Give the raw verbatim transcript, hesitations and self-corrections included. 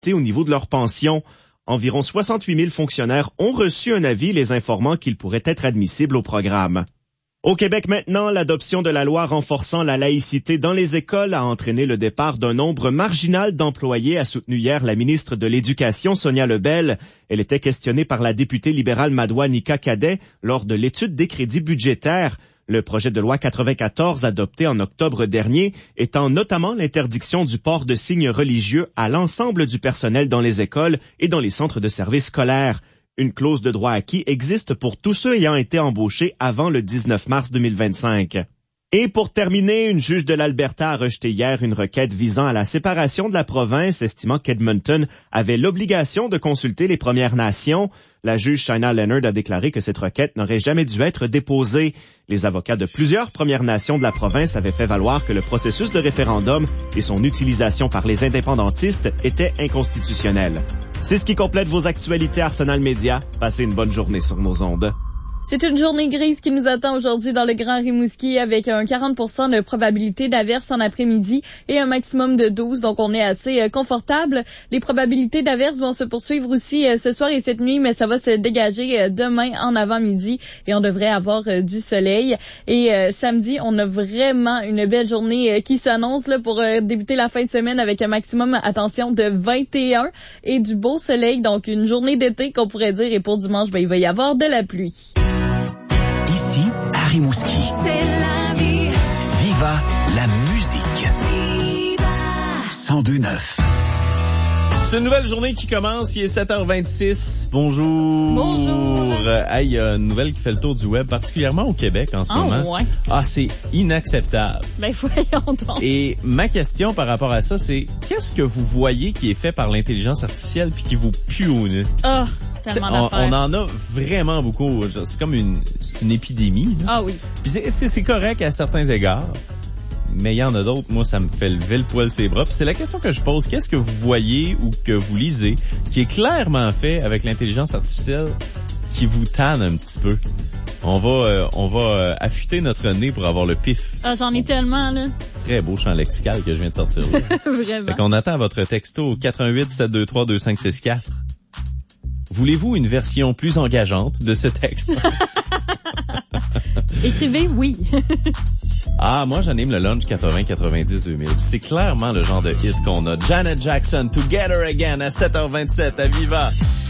au niveau de leur pension. Environ soixante-huit mille fonctionnaires ont reçu un avis les informant qu'ils pourraient être admissibles au programme. Au Québec maintenant, l'adoption de la loi renforçant la laïcité dans les écoles a entraîné le départ d'un nombre marginal d'employés, a soutenu hier la ministre de l'Éducation, Sonia Lebel. Elle était questionnée par la députée libérale Madoua Nika Cadet lors de l'étude des crédits budgétaires. Le projet de loi quatre-vingt-quatorze, adopté en octobre dernier, étend notamment l'interdiction du port de signes religieux à l'ensemble du personnel dans les écoles et dans les centres de services scolaires. Une clause de droit acquis existe pour tous ceux ayant été embauchés avant le dix-neuf mars deux mille vingt-cinq. Et pour terminer, une juge de l'Alberta a rejeté hier une requête visant à la séparation de la province, estimant qu'Edmonton avait l'obligation de consulter les Premières Nations. La juge Shaina Leonard a déclaré que cette requête n'aurait jamais dû être déposée. Les avocats de plusieurs Premières Nations de la province avaient fait valoir que le processus de référendum et son utilisation par les indépendantistes étaient inconstitutionnels. C'est ce qui complète vos actualités Arsenal Média. Passez une bonne journée sur nos ondes. C'est une journée grise qui nous attend aujourd'hui dans le Grand Rimouski avec un quarante pour cent de probabilité d'averse en après-midi et un maximum de douze, donc on est assez euh, confortable. Les probabilités d'averse vont se poursuivre aussi euh, ce soir et cette nuit, mais ça va se dégager euh, demain en avant-midi et on devrait avoir euh, du soleil. Et euh, samedi, on a vraiment une belle journée euh, qui s'annonce là pour euh, débuter la fin de semaine avec un maximum, attention, de vingt et un et du beau soleil, donc une journée d'été qu'on pourrait dire, et pour dimanche, ben, il va y avoir de la pluie. Ici, à Rimouski. C'est la vie. Viva la musique. Viva. cent deux neuf. C'est une nouvelle journée qui commence, il est sept heures vingt-six. Bonjour. Bonjour. Hey, il y a une nouvelle qui fait le tour du web, particulièrement au Québec en ce Ah, moment. ouais. Ah, c'est inacceptable. Ben voyons donc. Et ma question par rapport à ça, c'est qu'est-ce que vous voyez qui est fait par l'intelligence artificielle puis qui vous pue au nez? Ah, T'sais, tellement on, d'affaires. on en a vraiment beaucoup. C'est comme une, une épidémie. Là. Ah oui. Puis c'est, c'est, c'est correct à certains égards. Mais il y en a d'autres, moi, ça me fait lever le poil ses bras. Puis c'est la question que je pose. Qu'est-ce que vous voyez ou que vous lisez qui est clairement fait avec l'intelligence artificielle qui vous tanne un petit peu? On va euh, on va euh, affûter notre nez pour avoir le pif. Ah, j'en ai tellement, là. Très beau champ lexical que je viens de sortir là. Vraiment. Fait qu'on attend votre texto au quatre un huit sept deux trois deux cinq six quatre. Voulez-vous une version plus engageante de ce texte? Écrivez oui. Ah, moi, j'anime le Lunch quatre-vingts quatre-vingt-dix deux mille. C'est clairement le genre de hit qu'on a. Janet Jackson, Together Again, à sept heures vingt-sept, à Viva.